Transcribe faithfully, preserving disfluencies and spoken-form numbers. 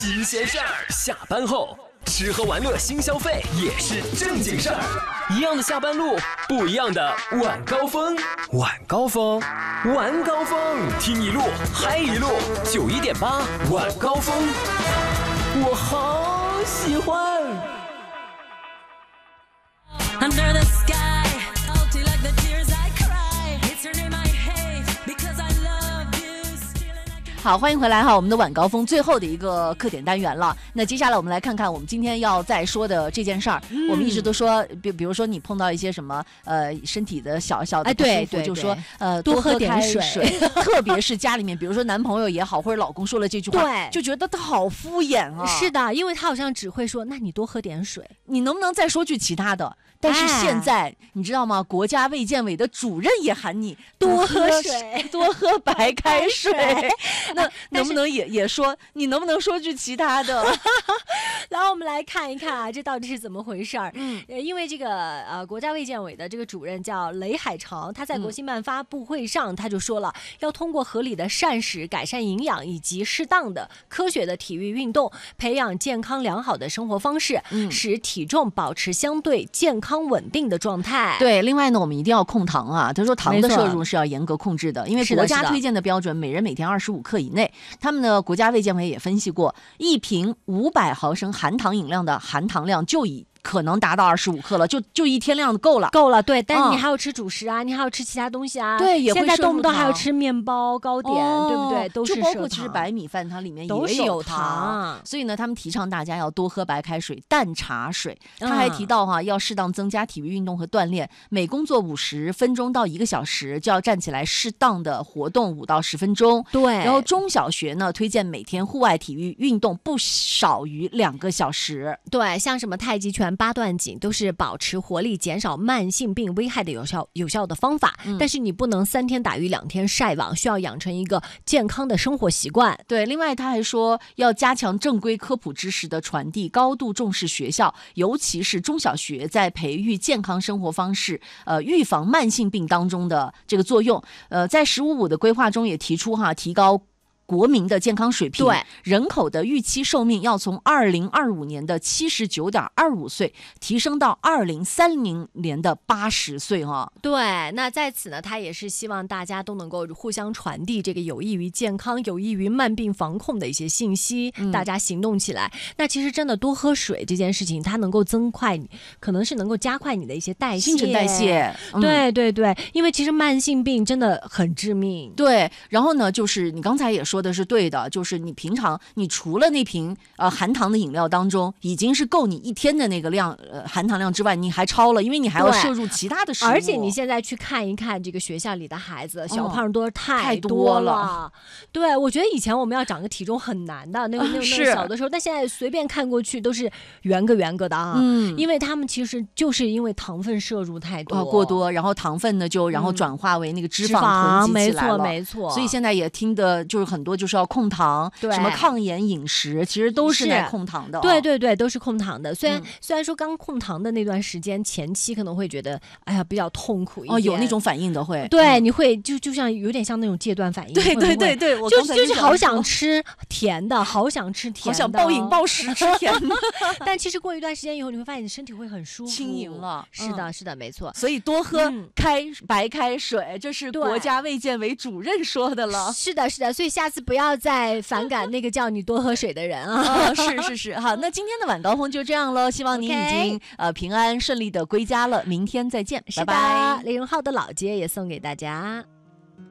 新鲜事儿，下班后吃喝玩乐新消费也是正经事儿。一样的下班路，不一样的晚高峰。晚高峰，晚高峰，听一路嗨一路，九一点八晚高峰，我好喜欢。Under the sky, salty like the tears I cry. It's your name I hate because I love you. 好，欢迎回来哈，我们的晚高峰最后的一个课点单元了。那接下来我们来看看我们今天要再说的这件事儿。嗯、我们一直都说，比比如说你碰到一些什么呃身体的小小的不舒服，就说呃多喝点水，特别是家里面，比如说男朋友也好，或者老公说了这句话， 对， 就觉得他好敷衍啊。 是的，因为他好像只会说，那你多喝点水， 你能不能再说句其他的？但是现在、哎、你知道吗？国家卫健委的主任也喊你多喝水， 多喝白开水。那能不能也也说？你能不能说句其他的？ 然后我们来看一看啊，这到底是怎么回事儿？嗯，因为这个呃，国家卫健委的这个主任叫雷海成，他在国新办发布会上、嗯、他就说了，要通过合理的膳食、改善营养以及适当的科学的体育运动，培养健康良好的生活方式，嗯、使体重保持相对健康。康稳定的状态。 对，另外呢，我们一定要控糖啊。他说糖的摄入是要严格控制的，因为国家推荐的标准，每人每天二十五克以内。他们的国家卫健委也分析过，一瓶五百毫升含糖饮料的含糖量就以可能达到二十五克了，就就一天量够了， 够了。对，但是你还要吃主食啊，嗯、你还要吃其他东西啊。 对，也会现在动不动还要吃面包、糕点，哦、对不对？都是就包括吃白米饭，它里面也有糖。所以呢，他们提倡大家要多喝白开水、淡茶水。他还提到哈、啊，要适当增加体育运动和锻炼，每工作五十分钟到一个小时就要站起来适当的活动五到十分钟。 对。 然后中小学呢，推荐每天户外体育运动不少于两个小时。 对，像什么太极拳、八段锦都是保持活力、减少慢性病危害的有效有效的方法、嗯、但是你不能三天打鱼两天晒网，需要养成一个健康的生活习惯。 对，另外他还说要加强正规科普知识的传递，高度重视学校尤其是中小学在培育健康生活方式呃，预防慢性病当中的这个作用。呃，在十五五的规划中也提出哈，提高国民的健康水平， 对人口的预期寿命要从二零二五年的七十九点二五岁提升到二零三零年的八十岁哈。 对，那在此呢，他也是希望大家都能够互相传递这个有益于健康、有益于慢病防控的一些信息，嗯、大家行动起来。那其实真的多喝水这件事情，它能够增快你，可能是能够加快你的一些代谢、 新陈代谢。 嗯、对对对，因为其实慢性病真的很致命。 对，然后呢，就是你刚才也说的是对的，就是你平常你除了那瓶呃含糖的饮料当中已经是够你一天的那个量呃含糖量之外，你还超了，因为你还要摄入其他的食物。 而且你现在去看一看这个学校里的孩子，小胖多太多了。 多了对，我觉得以前我们要长个体重很难的，那个那个那个小的时候，但现在随便看过去都是圆个圆个的啊。嗯，因为他们其实就是因为糖分摄入太多、 啊、过多，然后糖分呢就然后转化为那个脂肪囤积起来了。 没错没错。 所以现在也听的就是很多就是要控糖，什么抗炎饮食，其实都是在控糖的、哦。 对对对，都是控糖的。虽然、嗯、虽然说刚控糖的那段时间前期可能会觉得，哎呀比较痛苦一点， 哦，有那种反应的会。 对，嗯、你会就就像有点像那种戒断反应。 对对对对，我就就是好想吃甜的，好想吃甜的， 好想暴饮暴食吃甜的。 但其实过一段时间以后，你会发现你身体会很舒服、 轻盈了。 是的，嗯、是的，没错。 所以多喝开、嗯、白开水，这是国家卫健委主任说的了。 是的，是的。所以下次不要再反感那个叫你多喝水的人啊！ 哦、是是是，好，那今天的晚高峰就这样了，希望你已经、okay. 呃平安顺利的归家了，明天再见，拜拜。 李荣浩的老街也送给大家。